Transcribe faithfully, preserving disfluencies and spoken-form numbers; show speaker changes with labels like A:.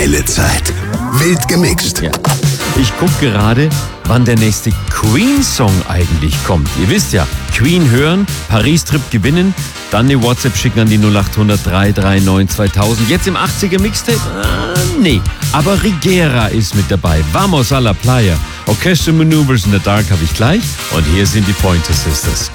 A: geile Zeit. Wild gemixt.
B: Ja. Ich gucke gerade, wann der nächste Queen-Song eigentlich kommt. Ihr wisst ja, Queen hören, Paris-Trip gewinnen, dann eine WhatsApp schicken an die null acht hundert drei drei neun zweitausend. Jetzt im achtziger-Mixtape? Äh, nee, aber Rigera ist mit dabei. Vamos a la Playa. Orchestral Maneuvers in the Dark habe ich gleich. Und hier sind die Pointer Sisters.